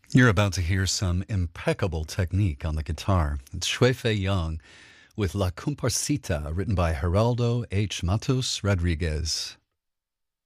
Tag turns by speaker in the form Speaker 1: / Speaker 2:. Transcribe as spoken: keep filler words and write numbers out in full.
Speaker 1: You're about to hear some impeccable technique on the guitar. It's Shui Fei Yang with La Comparsita, written by Geraldo H. Matos Rodriguez.